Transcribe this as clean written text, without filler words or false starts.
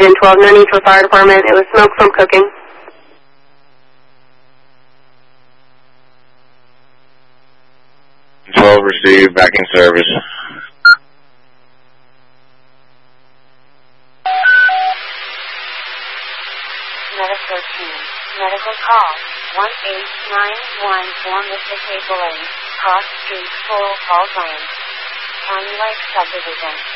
Region 12, no need for fire department. It was smoke from cooking. Received, backing service. Meta 13, medical call, 1891 for Mr. Cable Lane, Cross Street, Full Falls Lane, County Lake Subdivision.